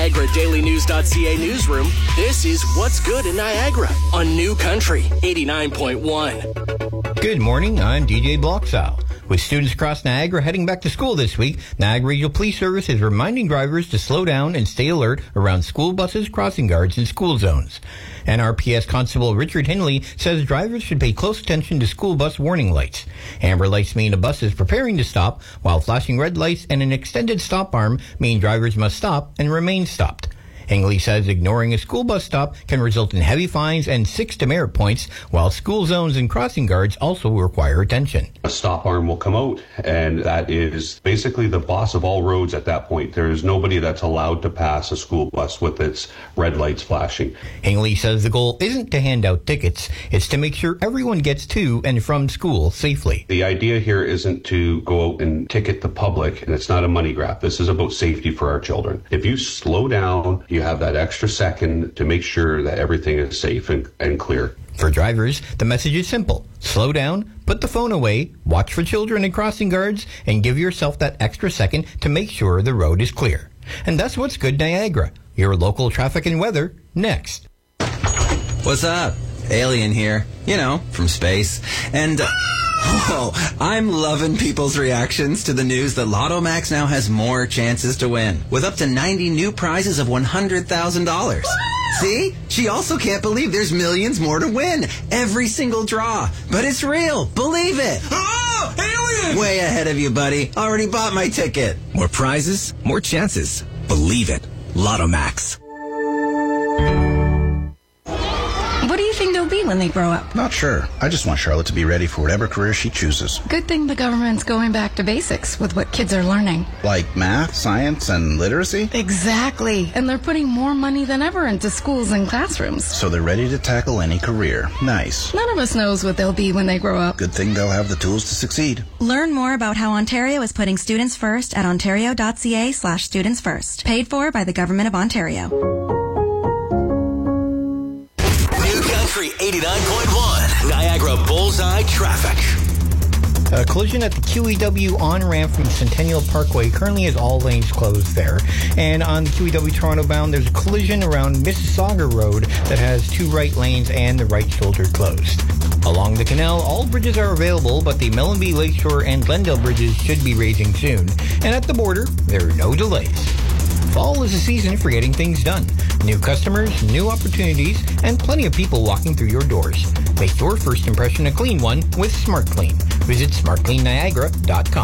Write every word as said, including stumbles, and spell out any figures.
Niagara Daily News dot C A newsroom, this is What's Good in Niagara on New Country eighty-nine point one. Good morning, I'm D J Bloxall. With students across Niagara heading back to school this week, Niagara Regional Police Service is reminding drivers to slow down and stay alert around school buses, crossing guards, and school zones. N R P S Constable Richard Hinley says drivers should pay close attention to school bus warning lights. Amber lights mean a bus is preparing to stop, while flashing red lights and an extended stop arm mean drivers must stop and remain stopped. Hingley says ignoring a school bus stop can result in heavy fines and six demerit points, while school zones and crossing guards also require attention. A stop arm will come out, and that is basically the boss of all roads at that point. There is nobody that's allowed to pass a school bus with its red lights flashing. Hingley says the goal isn't to hand out tickets, it's to make sure everyone gets to and from school safely. The idea here isn't to go out and ticket the public, and it's not a money grab. This is about safety for our children. If you slow down, you have that extra second to make sure that everything is safe and, and clear. For drivers, the message is simple. Slow down, put the phone away, watch for children and crossing guards, and give yourself that extra second to make sure the road is clear. And that's What's Good Niagara. Your local traffic and weather, next. What's up? Alien here. You know, from space. And... Uh, Oh, I'm loving people's reactions to the news that Lotto Max now has more chances to win, with up to ninety new prizes of one hundred thousand dollars. See? She also can't believe there's millions more to win. Every single draw. But it's real. Believe it. Oh, alien! Way ahead of you, buddy. Already bought my ticket. More prizes, more chances. Believe it. Lotto Max. What do you think they'll be when they grow up? Not sure. I just want Charlotte to be ready for whatever career she chooses. Good thing the government's going back to basics with what kids are learning. Like math, science, and literacy? Exactly. And they're putting more money than ever into schools and classrooms. So they're ready to tackle any career. Nice. None of us knows what they'll be when they grow up. Good thing they'll have the tools to succeed. Learn more about how Ontario is putting students first at ontario.ca slash students first. Paid for by the Government of Ontario. eighty-nine point one, Niagara Bullseye Traffic. A collision at the Q E W on-ramp from Centennial Parkway currently has all lanes closed there. And on the Q E W Toronto bound, there's a collision around Mississauga Road that has two right lanes and the right shoulder closed. Along the canal, all bridges are available, but the Mellenby Lakeshore and Glendale bridges should be raising soon. And at the border, there are no delays. Fall is the season for getting things done. New customers, new opportunities, and plenty of people walking through your doors. Make your first impression a clean one with Smart Clean. Visit smart clean niagara dot com.